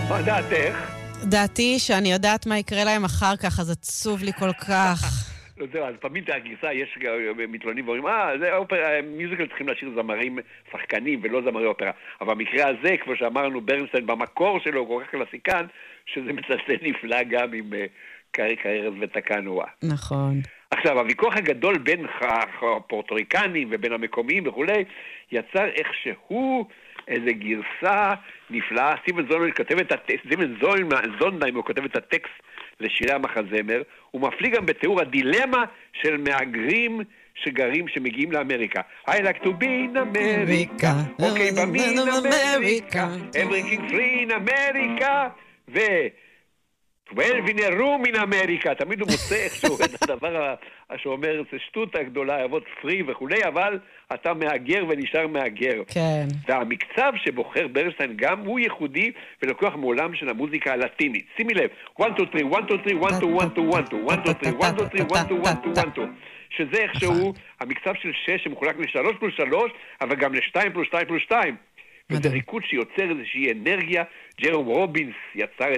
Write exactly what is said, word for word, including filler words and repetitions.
מה דעתך? דעתי שאני יודעת מה יקרה להם אחר כך, אז עצוב לי כל כך. לא זהו, אז פעמים הגרסה יש מתלוננים ואומרים, אה, זה אופרה, מיוזיקל צריכים להשאיר זמרים שחקנים ולא זמרי אופרה. אבל במקרה הזה, כמו שאמרנו, ברנסטיין במקור שלו הוא כל כך קלאסיקן, שזה מצלצל נפלא גם עם קריירס ותקנואה. נכון. עכשיו, הוויכוח הגדול בין הפורטוריקנים ובין המקומיים וכולי, יצר איכשהו איזו גרסה נפלאה. סטיבן זונדהיים כותב את הטקסט, סטיבן זונדהיים הוא כותב את הטקסט לשירי המחזמר, הוא מפליא גם בתיאור הדילמה של מהגרים שגרים, שמגיעים לאמריקה. I like to be in America, okay, but me in America, everything free in America, ו... twelve in a room in America, תמיד הוא מוצא איכשהו את הדבר שאומר, זה שטות הגדולה, אבות פרי וכולי, אבל אתה מאגר ונשאר מאגר. כן. והמקצב שבוחר ברנשטיין גם הוא ייחודי ולוקח מעולם של המוזיקה הלטינית. שימי לב, one, two, three, one, two, three, one, two, one, two, one, two, one, two, three, one, two, three, one, two, one, two, one, two. שזה איכשהו המקצב של שש שמחולק לשלוש פלוס שלוש, אבל גם לשתיים פלוס שתיים פלוס שתיים. וזה ריקוד שיוצר איזושהי אנרגיה. ג'רום רובינס יצר